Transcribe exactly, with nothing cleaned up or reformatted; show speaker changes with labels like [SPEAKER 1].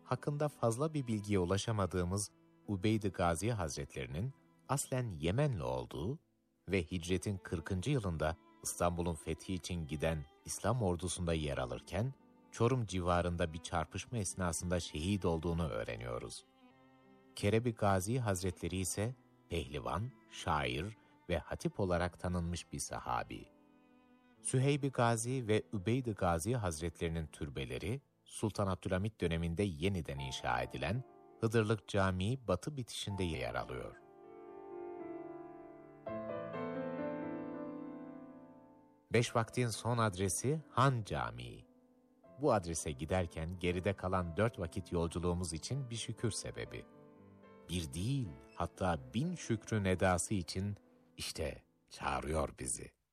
[SPEAKER 1] hakkında fazla bir bilgiye ulaşamadığımız Ubeyd-i Gazi Hazretlerinin aslen Yemenli olduğu ve hicretin kırkıncı yılında İstanbul'un fethi için giden İslam ordusunda yer alırken, Çorum civarında bir çarpışma esnasında şehit olduğunu öğreniyoruz. Kerebi Gazi Hazretleri ise pehlivan, şair ve hatip olarak tanınmış bir sahabi. Süheyb-i Gazi ve Übeyd-i Gazi Hazretlerinin türbeleri, Sultan Abdülhamit döneminde yeniden inşa edilen Hıdırlık Camii batı bitişinde yer alıyor. Beş vaktin son adresi Han Camii. Bu adrese giderken geride kalan dört vakit yolculuğumuz için bir şükür sebebi. Bir değil, hatta bin şükrün edası için işte çağırıyor bizi.